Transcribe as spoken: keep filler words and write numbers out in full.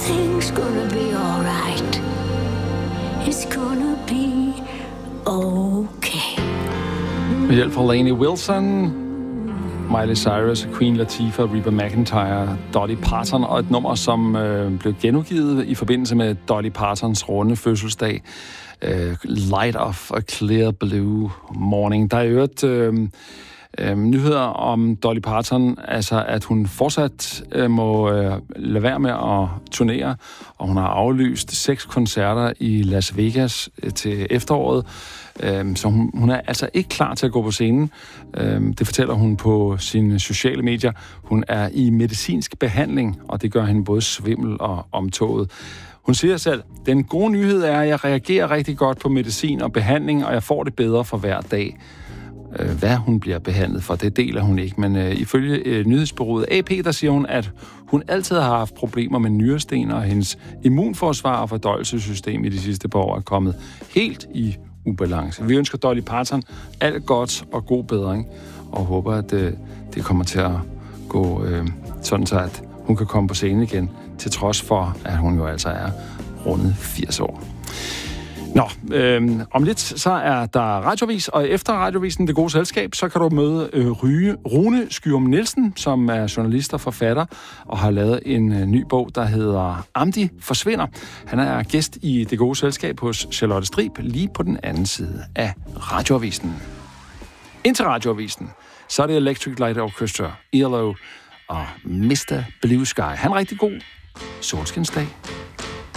everything's gonna be alright. It's gonna be okay. Med hjælp fra Lainey Wilson, Miley Cyrus, Queen Latifah, Reba McEntire, Dolly Parton og et nummer, som øh, blev genudgivet i forbindelse med Dolly Partons runde fødselsdag. Øh, Light of a Clear Blue Morning. Der er jo et øh, øh, nyheder om Dolly Parton, altså at hun fortsat øh, må øh, lade være med at turnere, og hun har aflyst seks koncerter i Las Vegas øh, til efteråret. Så hun, hun er altså ikke klar til at gå på scenen. Det fortæller hun på sine sociale medier. Hun er i medicinsk behandling, og det gør hende både svimmel og omtoget. Hun siger selv, den gode nyhed er, at jeg reagerer rigtig godt på medicin og behandling, og jeg får det bedre for hver dag. Hvad hun bliver behandlet for, det deler hun ikke. Men uh, ifølge uh, nyhedsbureauet A P, der siger hun, at hun altid har haft problemer med nyresten, og hendes immunforsvar og fordøjelsessystem i de sidste par år er kommet helt i ubalance. Vi ønsker Dolly Parton alt godt og god bedring, og håber, at uh, det kommer til at gå uh, sådan, så at hun kan komme på scenen igen, til trods for, at hun jo altså er rundet firs år. Nå, øh, om lidt så er der radiovis, og efter radiovisen Det Gode Selskab, så kan du møde øh, Ryge, Rune Skyum Nielsen, som er journalist og forfatter, og har lavet en øh, ny bog, der hedder Amdi forsvinder. Han er gæst i Det Gode Selskab hos Charlotte Strib, lige på den anden side af radioavisen. Indtil radioavisen, så er det Electric Light Orchestra, E L O og mister Blue Sky. Han er rigtig god solskinsdag.